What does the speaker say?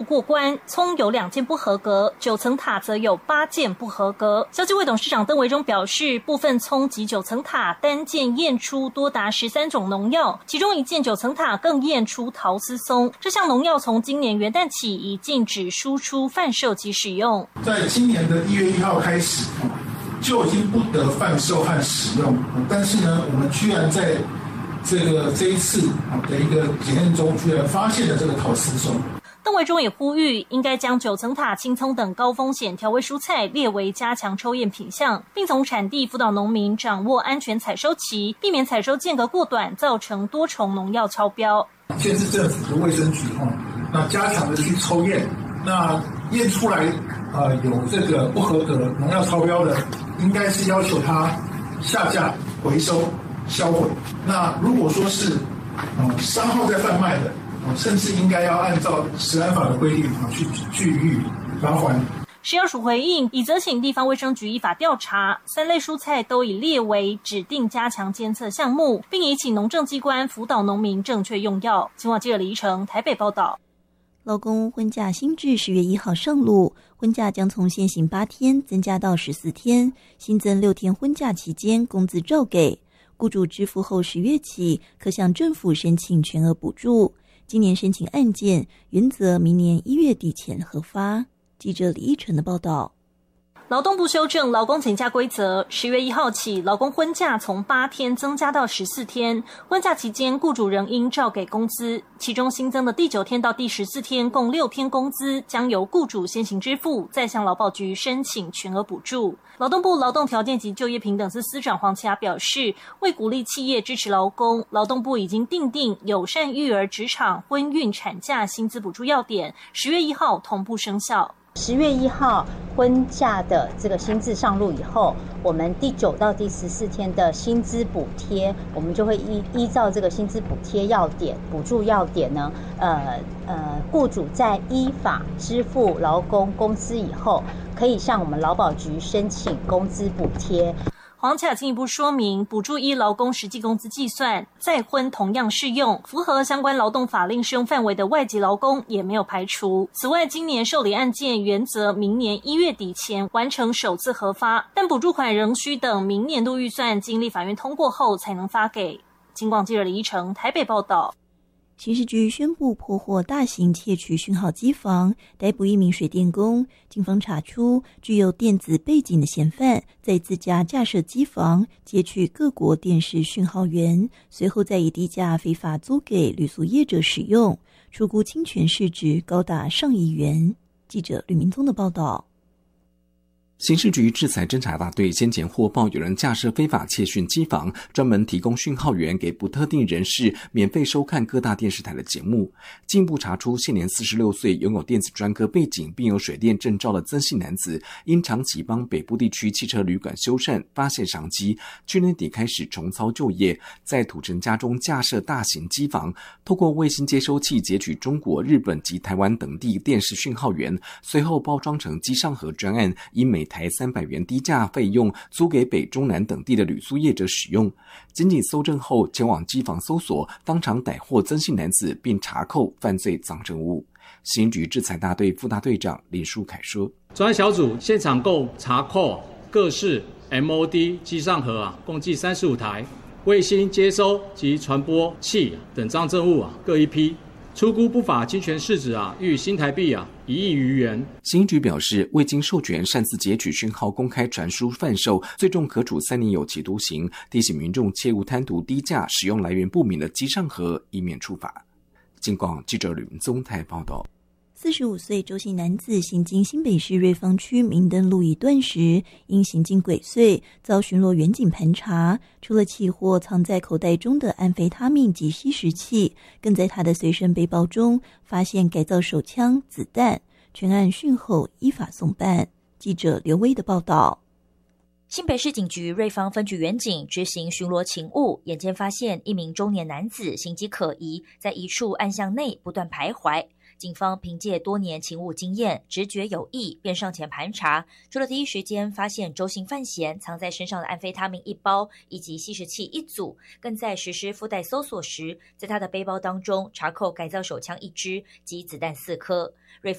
过关，葱有2件不合格，9层塔则有8件不合格。消基会董事长邓维中表示，部分葱及9层塔单件验出多达13种农药，其中1件9层塔更验出陶斯松。这项农药从今年元旦起已禁止输出、贩售及使用。 在今年的1月1号开始，就已经不得贩售和使用。但是呢，我们居然在这一次的一个检验中，居然发现了这个陶斯松。 邓维中也呼吁，应该将9层塔、青葱等高风险调味蔬菜列为加强抽验品项，并从产地辅导农民掌握安全采收期，避免采收间隔过短，造成多重农药超标。 县市政府的卫生局那加强的去抽验，那验出来有这个不合格农药超标的，应该是要求他下架、回收、销毁。那如果说是商号在贩卖的，甚至应该要按照食安法的规定去予以罚锾。 食药署回应，已责请地方卫生局依法调查，3类蔬菜都已列为指定加强监测项目，并已请农政机关辅导农民正确用药。青华记者李依晨台北报道。 劳工婚假新制10月1号上路，婚假将从现行8天增加到14天，新增6天婚假期间工资照给，雇主支付后10月起可向政府申请全额补助。今年申请案件原则明年1月底前核发。记者李依晨的报道。 劳动部修正劳工请假规则，10月1号起，劳工婚假从8天增加到14天。婚假期间，雇主仍应照给工资，其中新增的第9天到第14天共6天工资将由雇主先行支付，再向劳保局申请全额补助。劳动部劳动条件及就业平等司司长黄奇雅表示，为鼓励企业支持劳工，劳动部已经订定友善育儿职场婚孕产假薪资补助要点，10月1号同步生效。 10月1号婚假的这个新制上路以后，我们第9到第14天的薪资补贴，我们就会依照这个薪资补贴要点、补助要点呢，雇主在依法支付劳工工资以后，可以向我们劳保局申请工资补贴。 黄奇雅进一步说明，补助依劳工实际工资计算，再婚同样适用，符合相关劳动法令适用范围的外籍劳工也没有排除。此外，今年受理案件原则明年1月底前完成首次核发，但补助款仍需等明年度预算经立法院通过后才能发给。警广记者李依晨台北报道。 刑事局宣布破获大型窃取讯号机房，逮捕1名水电工。警方查出具有电子背景的嫌犯在自家架设机房，截取各国电视讯号源，随后再以低价非法租给旅宿业者使用，初估侵权市值高达上亿元。记者吕明宗的报道。 刑事局制裁侦查大队先前获报有人架设非法窃讯机房，专门提供讯号源给不特定人士免费收看各大电视台的节目。进一步查出，现年46岁、拥有电子专科背景并有水电证照的曾姓男子，因长期帮北部地区汽车旅馆修缮，发现商机，去年底开始重操旧业，在土城家中架设大型机房，透过卫星接收器截取中国、日本及台湾等地电视讯号源，随后包装成机上盒专案，以每台300元低价费用租给北中南等地的旅宿业者使用。检警搜证后前往机房搜索，当场逮获曾姓男子并查扣犯罪赃证物。刑局制裁大队副大队长林书凯说， 专案小组现场共查扣各式 MOD 机上盒共计35台，卫星接收及传播器等赃证物各1批，初估不法侵权市值逾新台币1亿余元。 刑局表示，未经授权擅自截取讯号公开传输贩售，最重可处3年有期徒刑，提醒民众切勿贪图低价使用来源不明的机上盒，以免处罚。警广记者吕文宗台报道。 45岁周姓男子行经新北市瑞芳区明灯路一段时，因行径鬼祟，遭巡逻员警盘查，除了起获藏在口袋中的安非他命及吸食器，更在他的随身背包中发现改造手枪、子弹。全案讯后依法送办。记者刘威的报道。 新北市警局瑞芳分局员警执行巡逻勤务，眼尖发现1名中年男子行迹可疑，在一处暗巷内不断徘徊。警方凭借多年勤务经验，直觉有异，便上前盘查。除了第一时间发现周姓犯嫌藏在身上的安非他命1包以及吸食器1组，更在实施附带搜索时，在他的背包当中查扣改造手枪1支及子弹4颗。瑞